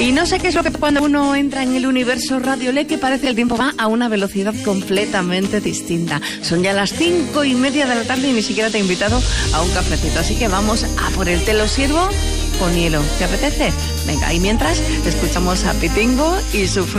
Y no sé qué es lo que cuando uno entra en el universo Radio Le, que parece el tiempo va a una velocidad completamente distinta. Son ya las 5:30 de la tarde y ni siquiera te he invitado a un cafecito. Así que vamos a por el te lo sirvo con hielo. ¿Te apetece? Venga, y mientras escuchamos a Pitingo y su